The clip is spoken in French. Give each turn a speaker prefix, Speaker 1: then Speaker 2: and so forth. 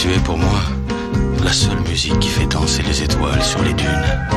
Speaker 1: Tu es pour moi la seule musique qui fait danser les étoiles sur les dunes.